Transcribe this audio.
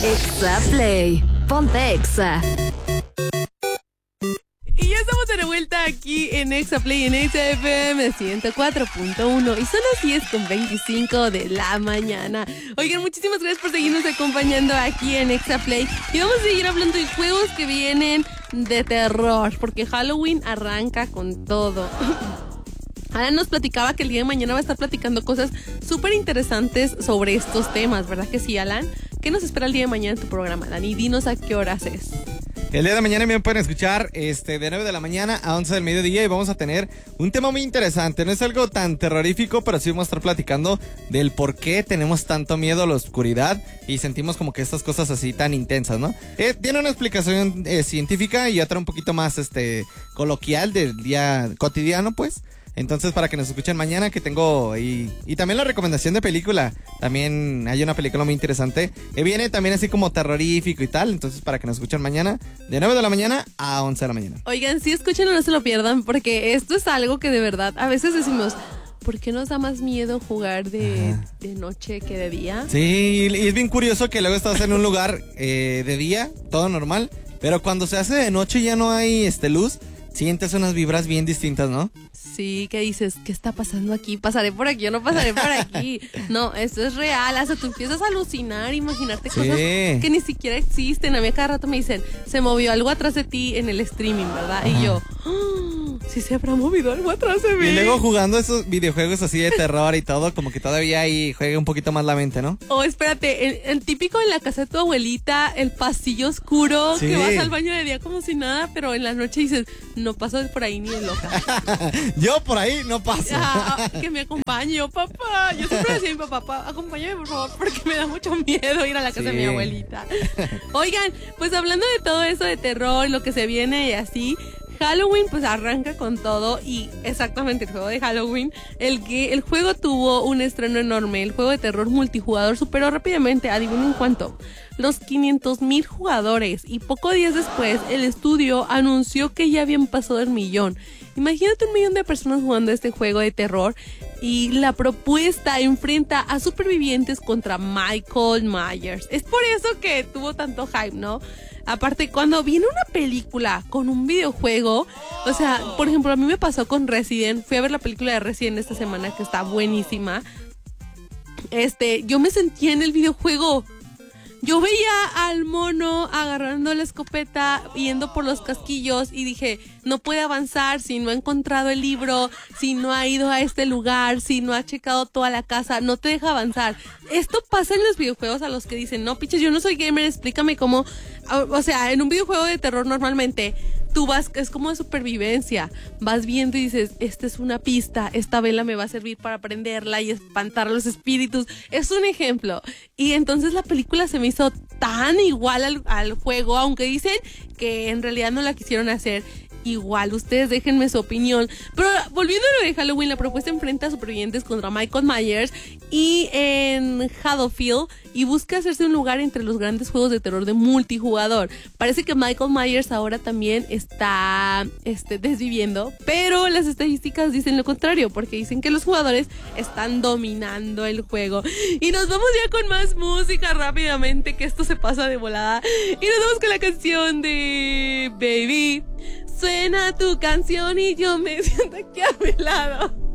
Exa Play. Ponte Exa. Y ya estamos de vuelta aquí en Exa Play, en Exa FM 104.1. Y son las 10:25 de la mañana. Oigan, muchísimas gracias por seguirnos acompañando aquí en Exa Play. Y vamos a seguir hablando de juegos que vienen de terror, porque Halloween arranca con todo. Alan nos platicaba que el día de mañana va a estar platicando cosas súper interesantes sobre estos temas, ¿verdad que sí, Alan? ¿Qué nos espera el día de mañana en tu programa, Alan? Y dinos a qué horas es. El día de mañana me pueden escuchar de 9 de la mañana a 11 del mediodía y vamos a tener un tema muy interesante. No es algo tan terrorífico, pero sí vamos a estar platicando del por qué tenemos tanto miedo a la oscuridad y sentimos como que estas cosas así tan intensas, ¿no? Tiene una explicación científica y otra un poquito más coloquial del día cotidiano, pues. Entonces, para que nos escuchen mañana, que tengo... Y también la recomendación de película. También hay una película muy interesante que viene también así como terrorífico y tal. Entonces, para que nos escuchen mañana, de 9 de la mañana a 11 de la mañana. Oigan, sí, escúchenlo, no se lo pierdan, porque esto es algo que de verdad, a veces decimos... ¿Por qué nos da más miedo jugar de noche que de día? Sí, y es bien curioso que luego estás en un lugar de día, todo normal, pero cuando se hace de noche y ya no hay luz, sientes unas vibras bien distintas, ¿no? Sí, ¿qué dices? ¿Qué está pasando aquí? ¿Pasaré por aquí o no pasaré por aquí? No, esto es real. Hasta tú empiezas a alucinar, imaginarte cosas que ni siquiera existen. A mí cada rato me dicen, se movió algo atrás de ti en el streaming, ¿verdad? Ajá. Y yo, sí se habrá movido algo atrás de mí. Y luego jugando esos videojuegos así de terror y todo, como que todavía ahí juega un poquito más la mente, ¿no? O espérate, el típico en la casa de tu abuelita, el pasillo oscuro, sí, que vas al baño de día como si nada, pero en la noche dices, no paso por ahí ni de loca. Yo por ahí no paso. Que me acompañe, yo, papá. Yo siempre decía a mi papá, acompáñame por favor, porque me da mucho miedo ir a la casa de mi abuelita. Oigan, pues hablando de todo eso de terror, lo que se viene y así, Halloween pues arranca con todo y exactamente el juego de Halloween, el juego tuvo un estreno enorme. El juego de terror multijugador superó rápidamente, adivinen cuánto, los 500,000 jugadores, y pocos días después el estudio anunció que ya habían pasado el 1,000,000. Imagínate 1,000,000 de personas jugando este juego de terror, y la propuesta enfrenta a supervivientes contra Michael Myers. Es por eso que tuvo tanto hype, ¿no? Aparte, cuando viene una película con un videojuego, o sea, por ejemplo, a mí me pasó con Resident. Fui a ver la película de Resident esta semana, que está buenísima. Yo me sentía en el videojuego. Yo veía al mono agarrando la escopeta, yendo por los casquillos, y dije, no puede avanzar si no ha encontrado el libro, si no ha ido a este lugar, si no ha checado toda la casa, no te deja avanzar. Esto pasa en los videojuegos a los que dicen, no, piches, yo no soy gamer, explícame cómo. O sea, en un videojuego de terror normalmente tú vas, es como de supervivencia, vas viendo y dices, esta es una pista, esta vela me va a servir para prenderla y espantar a los espíritus. Es un ejemplo. Y entonces la película se me hizo tan igual al juego, aunque dicen que en realidad no la quisieron hacer igual. Ustedes déjenme su opinión. Pero volviendo a lo de Halloween, la propuesta enfrenta a supervivientes contra Michael Myers y en Haddonfield, y busca hacerse un lugar entre los grandes juegos de terror de multijugador. Parece que Michael Myers ahora también está desviviendo, pero las estadísticas dicen lo contrario, porque dicen que los jugadores están dominando el juego. Y nos vamos ya con más música rápidamente, que esto se pasa de volada. Y nos vamos con la canción de Baby. Suena tu canción y yo me siento aquí a mi lado.